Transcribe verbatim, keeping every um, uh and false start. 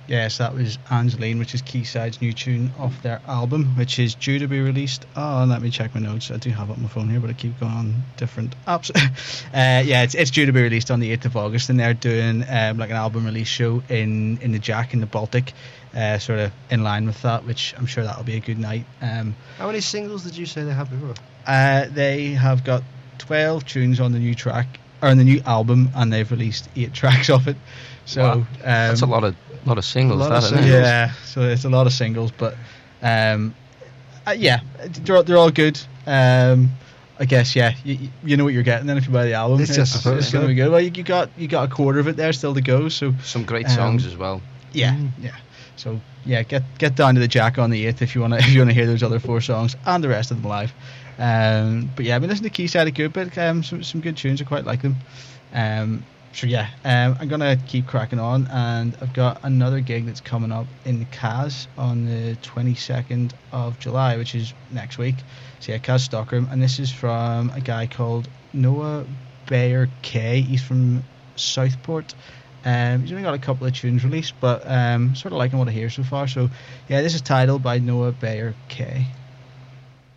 Yes, that was Angeline, which is Quayside's new tune off their album, which is due to be released. Oh, let me check my notes. I do have it on my phone here, but I keep going on different apps. uh, yeah, it's, it's due to be released on the eighth of August, and they're doing um, like an album release show in, in the Jack in the Baltic, uh, sort of in line with that, which I'm sure that'll be a good night. Um, How many singles did you say they had before? uh, they have got twelve tunes on the new track, or on the new album, and they've released eight tracks of it. So Wow. um, That's a lot of lot of singles. lot that, of isn't it? singles. Yeah, so it's a lot of singles, but um, uh, yeah, they're, they're all good. Um, I guess yeah, you, you know what you're getting then if you buy the album. It's just it's, supposed it's going to to. be good. Well, you, you got you got a quarter of it there still to go. So Some great Um, songs as well. yeah, Mm. yeah. So yeah, get get down to the Jack on the eighth if you want to if you want to hear those other four songs and the rest of them live. Um, but yeah, I've been listening to Quayside a good bit. Um, some some good tunes. I quite like them. Um, so yeah, um, I'm gonna keep cracking on, and I've got another gig that's coming up in the Kaz on the twenty-second of July, which is next week. So yeah, Kaz Stockholm, and this is from a guy called Noah Bayer K. He's from Southport. Um, he's only got a couple of tunes released, but um, sort of liking what I hear so far. So yeah, this is titled by Noah Bayer K.